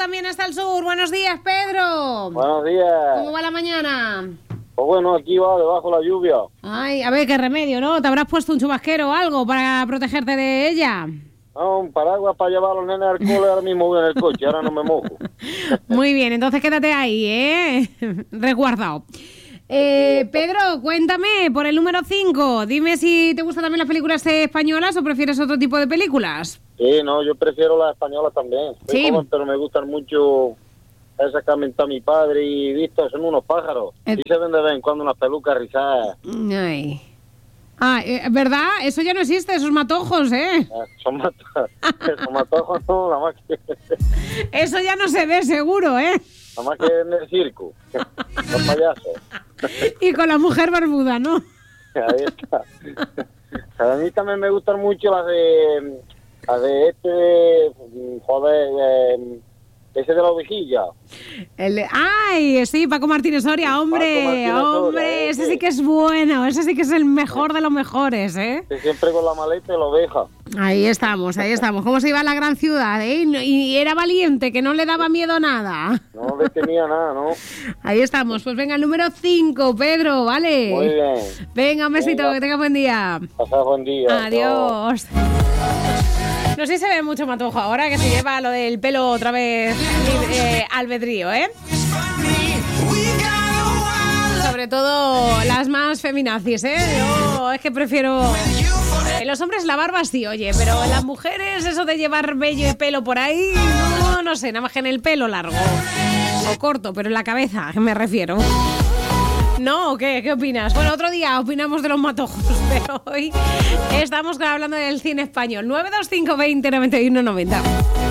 también hasta el sur. Buenos días, Pedro. Buenos días. ¿Cómo va la mañana? Pues bueno, aquí va debajo la lluvia. Ay, a ver, qué remedio, ¿no? ¿Te habrás puesto un chubasquero o algo para protegerte de ella? No, un paraguas para llevar a los nenes al cole, ahora mismo voy en el coche, ahora no me mojo. Muy bien, entonces quédate ahí, ¿eh? Resguardado. Pedro, cuéntame, por el número 5, dime si te gustan también las películas españolas o prefieres otro tipo de películas. Sí, no, yo prefiero las españolas también. Soy Sí. joven, pero me gustan mucho esas que ha inventado mi padre y visto, son unos pájaros. Y se ven de vez en cuando unas pelucas rizadas. Ay. Ah, ¿verdad? Eso ya no existe, esos matojos, ¿eh? Son matojos, no, nada más que... Eso ya no se ve seguro, ¿eh? Nada más que en el circo, los payasos. Y con la mujer barbuda, ¿no? Ahí está. A mí también me gustan mucho las de ese de la ovejilla. ¡Ay! Sí, Paco Martínez Soria, hombre, hombre, ese sí que es bueno, ese sí que es el mejor de los mejores, ¿eh? Que siempre con la maleta y la oveja. Ahí estamos. ¿Cómo se iba a la gran ciudad, eh? Y era valiente, que no le daba miedo nada. No le temía nada, ¿no? Ahí estamos. Pues venga, el número 5, Pedro, ¿vale? Muy bien. Venga, un besito, Venga. que tenga buen día. Pasad buen día. Adiós. No sé si se ve mucho matojo ahora que se lleva lo del pelo otra vez albedrío, ¿eh? Sobre todo las más feminazis, ¿eh? Yo es que prefiero... En los hombres la barba sí, oye, pero en las mujeres eso de llevar vello y pelo por ahí, no sé, nada más que en el pelo largo o corto, pero en la cabeza, me refiero. ¿No? ¿O qué? ¿Qué opinas? Bueno, otro día opinamos de los matojos, pero hoy estamos hablando del cine español. 925 20 91 90.